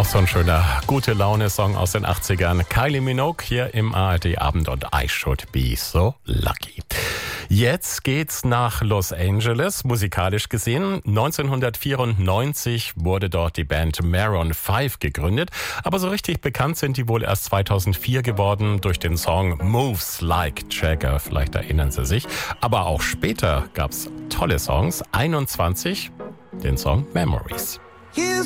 Auch so ein schöner Gute-Laune-Song aus den 80ern. Kylie Minogue hier im ARD-Abend und I Should Be So Lucky. Jetzt geht's nach Los Angeles, musikalisch gesehen. 1994 wurde dort die Band Maroon 5 gegründet. Aber so richtig bekannt sind die wohl erst 2004 geworden durch den Song Moves Like Jagger. Vielleicht erinnern Sie sich. Aber auch später gab's tolle Songs. 21, den Song Memories.